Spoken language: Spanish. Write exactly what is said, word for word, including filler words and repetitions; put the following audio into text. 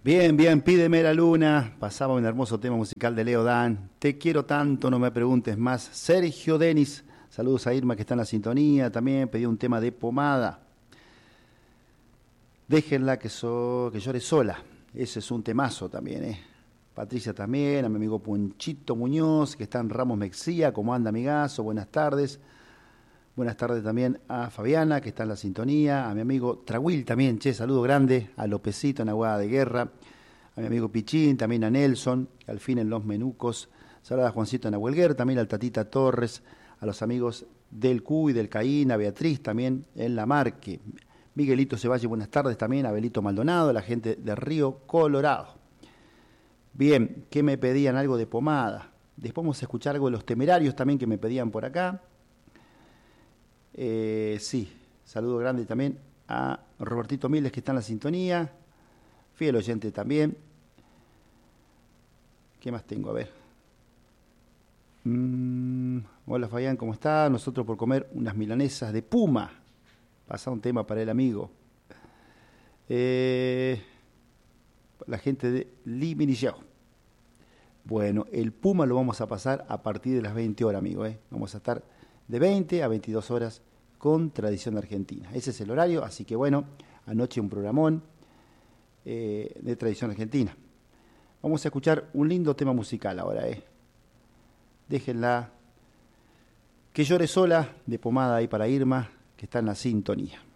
Bien, bien, pídeme la luna. Pasaba un hermoso tema musical de Leo Dan. Te quiero tanto, no me preguntes más. Sergio Denis, saludos a Irma que está en la sintonía. También pedí un tema de Pomada. Déjenla que, so, que llore sola. Ese es un temazo también, ¿eh? Patricia también, a mi amigo Punchito Muñoz, que está en Ramos Mexía. ¿Cómo anda, amigazo? Buenas tardes. Buenas tardes también a Fabiana, que está en la sintonía, a mi amigo Trahuil también, che, saludo grande, a Lopecito en Aguada de Guerra, a mi amigo Pichín, también a Nelson, que al fin en Los Menucos, saludos a Juancito en Ahuelguer, también al Tatita Torres, a los amigos del Q y del Caín, a Beatriz también en La Marque, Miguelito Ceballos, buenas tardes también, a Belito Maldonado, a la gente de Río Colorado. Bien, ¿qué me pedían? Algo de Pomada. Después vamos a escuchar algo de Los Temerarios también que me pedían por acá. Eh, sí, saludo grande también a Robertito Miles que está en la sintonía, fiel oyente también. ¿Qué más tengo? A ver. Mm, hola Fabián, ¿cómo está? Nosotros por comer unas milanesas de Puma. Pasa un tema para el amigo. Eh, la gente de Liminillao. Bueno, el Puma lo vamos a pasar a partir de las veinte horas, amigo. ¿eh? Vamos a estar de veinte a veintidós horas con Tradición Argentina. Ese es el horario, así que bueno, anoche un programón eh, de Tradición Argentina. Vamos a escuchar un lindo tema musical ahora, ¿eh? Déjenla que llore sola, de Pomada ahí para Irma, que está en la sintonía.